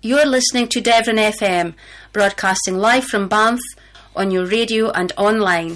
You're listening to Devon FM, broadcasting live from Banff on your radio and online.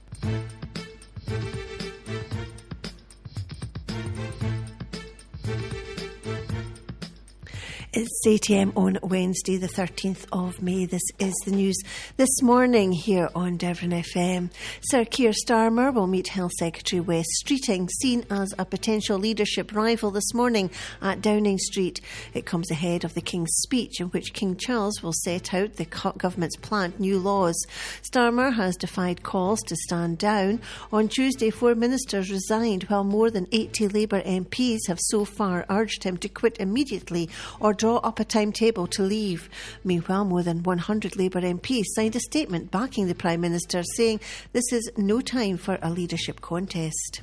It's 8 a.m. on Wednesday, the 13th of May. This is the news this morning here on Devon FM. Sir Keir Starmer will meet Health Secretary Wes Streeting, seen as a potential leadership rival this morning at Downing Street. It comes ahead of the King's speech in which King Charles will set out the government's planned new laws. Starmer has defied calls to stand down. On Tuesday, 4 ministers resigned, while more than 80 Labour MPs have so far urged him to quit immediately or draw up a timetable to leave. Meanwhile, more than 100 Labour MPs signed a statement backing the Prime Minister, saying this is no time for a leadership contest.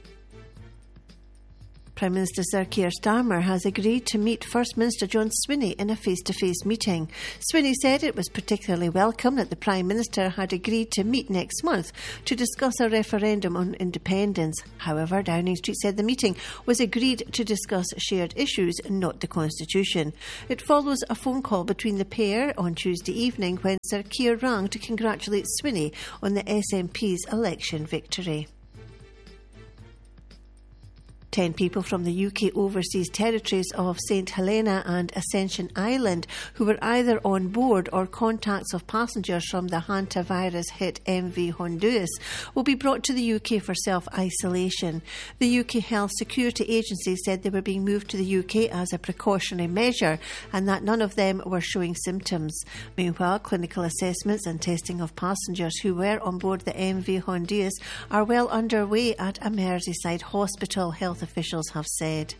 Prime Minister Sir Keir Starmer has agreed to meet First Minister John Swinney in a face-to-face meeting. Swinney said it was particularly welcome that the Prime Minister had agreed to meet next month to discuss a referendum on independence. However, Downing Street said the meeting was agreed to discuss shared issues, not the Constitution. It follows a phone call between the pair on Tuesday evening when Sir Keir rang to congratulate Swinney on the SNP's election victory. 10 people from the UK overseas territories of St Helena and Ascension Island who were either on board or contacts of passengers from the hantavirus-hit MV Honduras will be brought to the UK for self-isolation. The UK Health Security Agency said they were being moved to the UK as a precautionary measure and that none of them were showing symptoms. Meanwhile, clinical assessments and testing of passengers who were on board the MV Honduras are well underway at a Merseyside hospital, health officials have said.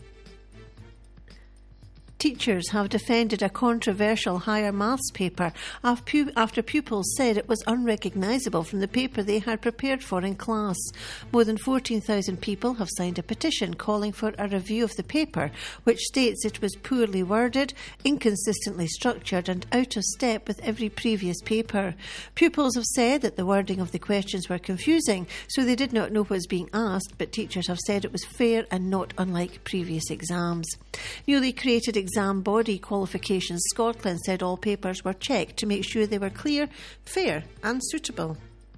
Teachers have defended a controversial higher maths paper after pupils said it was unrecognisable from the paper they had prepared for in class. More than 14,000 people have signed a petition calling for a review of the paper, which states it was poorly worded, inconsistently structured and out of step with every previous paper. Pupils have said that the wording of the questions were confusing, so they did not know what was being asked, but teachers have said it was fair and not unlike previous exams. Newly created exam body Qualifications Scotland said all papers were checked to make sure they were clear, fair and suitable.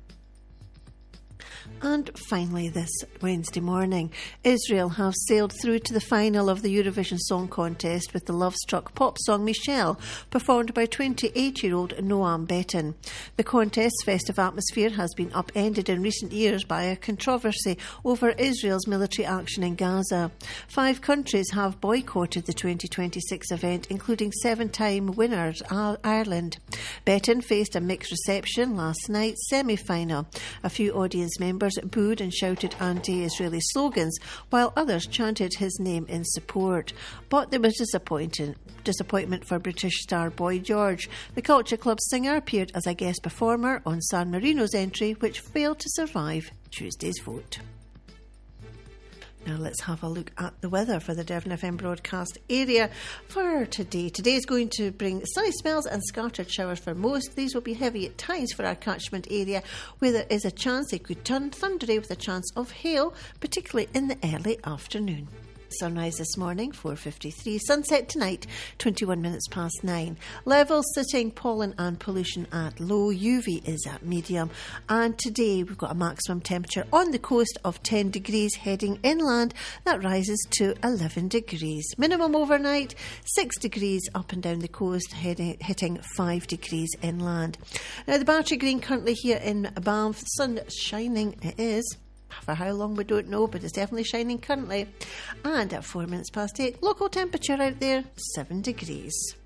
And finally, this Wednesday morning, Israel have sailed through to the final of the Eurovision Song Contest with the love-struck pop song Michelle, performed by 28-year-old Noam Betten. The contest's festive atmosphere has been upended in recent years by a controversy over Israel's military action in Gaza. 5 countries have boycotted the 2026 event, including 7-time winners Ireland. Betten faced a mixed reception last night's semi-final. A few audience members booed and shouted anti-Israeli slogans, while others chanted his name in support. But there was disappointment for British star Boy George. The Culture Club singer appeared as a guest performer on San Marino's entry, which failed to survive Tuesday's vote. Now let's have a look at the weather for the Devon FM broadcast area for today. Today is going to bring sunny spells and scattered showers for most. These will be heavy at times for our catchment area, where there is a chance they could turn thundery with a chance of hail, particularly in the early afternoon. Sunrise this morning, 4:53. Sunset tonight, 21 minutes past 9. Levels sitting pollen and pollution at low. UV is at medium. And today we've got a maximum temperature on the coast of 10 degrees heading inland. That rises to 11 degrees. Minimum overnight, 6 degrees up and down the coast, hitting 5 degrees inland. Now the Battery Green currently here in Banff. Sun shining it is. For how long we don't know, but it's definitely shining currently. And at 4 minutes past 8, local temperature out there, 7 degrees.